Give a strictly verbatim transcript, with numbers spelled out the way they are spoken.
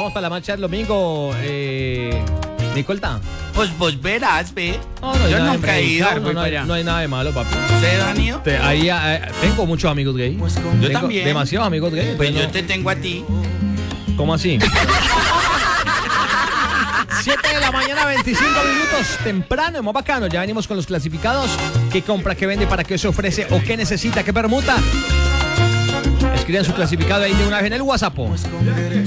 vamos para la marcha del domingo, eh, Nicolta? Pues vos verás, ve. No, no hay Yo nada de nunca he ido. no, no, hay, no hay nada de malo, papi. ¿Ustedes han ido? Te- ahí eh, tengo muchos amigos gay. Yo Tengo también. demasiados amigos gay. Pues yo entonces te tengo a ti. no- ¿Cómo así? siete de la mañana, veinticinco minutos, temprano, muy bacano. Ya venimos con los clasificados. ¿Qué compra, qué vende, para qué se ofrece o qué necesita, qué permuta? Escriban su clasificado ahí de una vez en el WhatsApp.